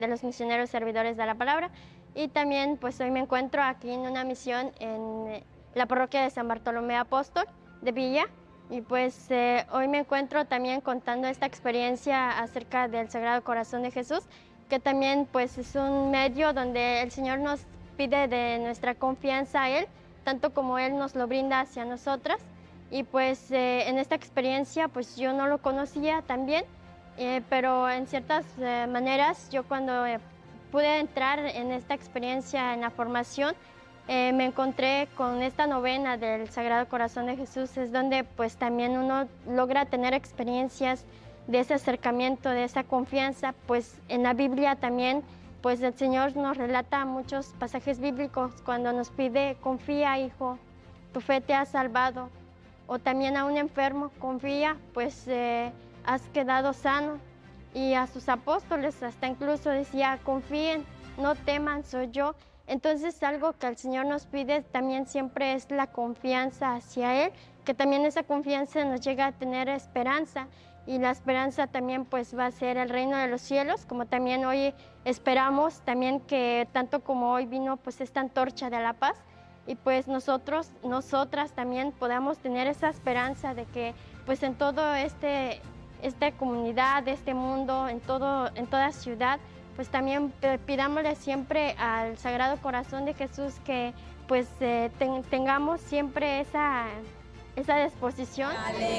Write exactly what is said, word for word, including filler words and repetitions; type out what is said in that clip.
de los misioneros servidores de la palabra, y también pues hoy me encuentro aquí en una misión en la parroquia de San Bartolomé Apóstol de Villa, y pues eh, hoy me encuentro también contando esta experiencia acerca del Sagrado Corazón de Jesús, que también pues es un medio donde el Señor nos pide de nuestra confianza a Él, tanto como Él nos lo brinda hacia nosotras. Y pues eh, en esta experiencia pues yo no lo conocía también, eh, pero en ciertas eh, maneras yo cuando eh, pude entrar en esta experiencia en la formación, eh, me encontré con esta novena del Sagrado Corazón de Jesús, es donde pues también uno logra tener experiencias de ese acercamiento, de esa confianza. Pues en la Biblia también pues el Señor nos relata muchos pasajes bíblicos cuando nos pide: confía, hijo, tu fe te ha salvado. O también a un enfermo: confía, pues eh, has quedado sano. Y a sus apóstoles hasta incluso decía: confíen, no teman, soy yo. Entonces algo que el Señor nos pide también siempre es la confianza hacia Él, que también esa confianza nos llega a tener esperanza, y la esperanza también pues va a ser el reino de los cielos, como también hoy esperamos también que tanto como hoy vino pues esta antorcha de la paz, y pues nosotros, nosotras también podamos tener esa esperanza de que pues en todo este, esta comunidad, este mundo, en, todo, en toda ciudad, pues también pidámosle siempre al Sagrado Corazón de Jesús que pues eh, ten, tengamos siempre esa, esa disposición. Dale.